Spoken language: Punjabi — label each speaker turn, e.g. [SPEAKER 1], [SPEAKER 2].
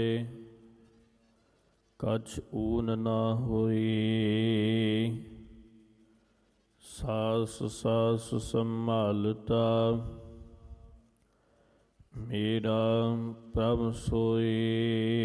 [SPEAKER 1] ਕਛ ਊਨ ਨਾ ਹੋਈ। ਸਾਸ ਸਾਸ ਸੰਭਾਲਤਾ ਮੇਰਾ ਪ੍ਰਭ ਸੋਈ।